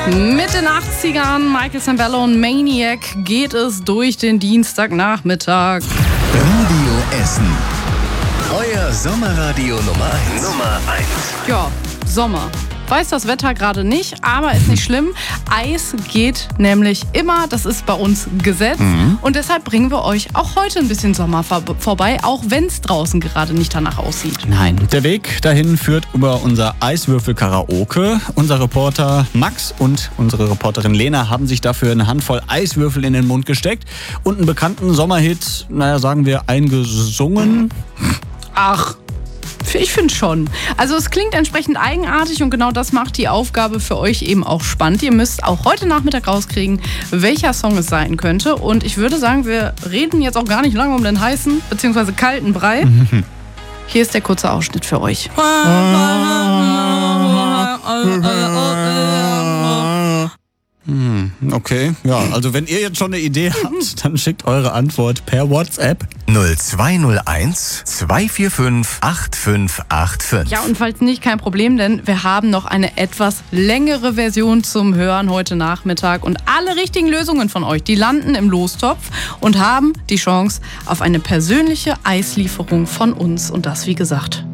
Mit den 80ern, Michael Sembello und Maniac geht es durch den Dienstagnachmittag. Radio Essen. Euer Sommerradio Nummer 1. Ja, Sommer. Weiß das Wetter gerade nicht, aber ist nicht schlimm. Eis geht nämlich immer, das ist bei uns Gesetz. Und deshalb bringen wir euch auch heute ein bisschen Sommer vorbei, auch wenn es draußen gerade nicht danach aussieht. Nein, der Weg dahin führt über unser Eiswürfel-Karaoke. Unser Reporter Max und unsere Reporterin Lena haben sich dafür eine Handvoll Eiswürfel in den Mund gesteckt und einen bekannten Sommerhit, sagen wir, eingesungen. Ach, ich finde schon. Also es klingt entsprechend eigenartig und genau das macht die Aufgabe für euch eben auch spannend. Ihr müsst auch heute Nachmittag rauskriegen, welcher Song es sein könnte. Und ich würde sagen, wir reden jetzt auch gar nicht lange um den heißen bzw. kalten Brei. Hier ist der kurze Ausschnitt für euch. Okay, ja, also wenn ihr jetzt schon eine Idee habt, dann schickt eure Antwort per WhatsApp 0201 245 8585. Ja, und falls nicht, kein Problem, denn wir haben noch eine etwas längere Version zum Hören heute Nachmittag. Und alle richtigen Lösungen von euch, die landen im Lostopf und haben die Chance auf eine persönliche Eislieferung von uns. Und das, wie gesagt,